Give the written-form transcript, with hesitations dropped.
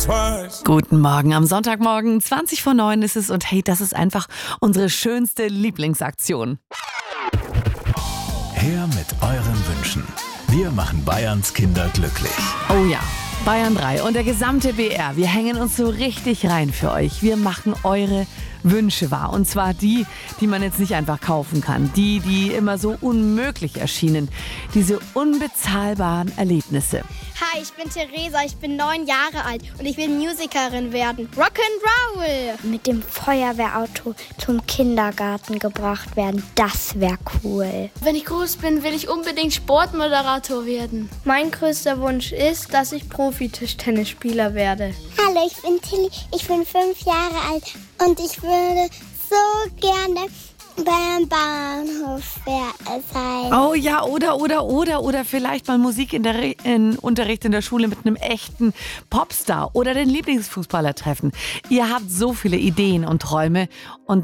Guten Morgen, am Sonntagmorgen, 8:20 ist es und hey, das ist einfach unsere schönste Lieblingsaktion. Her mit euren Wünschen. Wir machen Bayerns Kinder glücklich. Oh ja, Bayern 3 und der gesamte BR, wir hängen uns so richtig rein für euch. Wir machen eure Wünsche wahr. Und zwar die man jetzt nicht einfach kaufen kann. Die immer so unmöglich erschienen. Diese unbezahlbaren Erlebnisse. Hi, ich bin Theresa, ich bin 9 Jahre alt und ich will Musikerin werden. Rock'n'Roll! Mit dem Feuerwehrauto zum Kindergarten gebracht werden, das wäre cool. Wenn ich groß bin, will ich unbedingt Sportmoderator werden. Mein größter Wunsch ist, dass ich Profi-Tischtennisspieler werde. Hallo, ich bin Tilly, ich bin 5 Jahre alt und ich würde so gerne beim Bahnhof sein. Oh ja, oder vielleicht mal Musik in Unterricht in der Schule mit einem echten Popstar oder den Lieblingsfußballer treffen. Ihr habt so viele Ideen und Träume und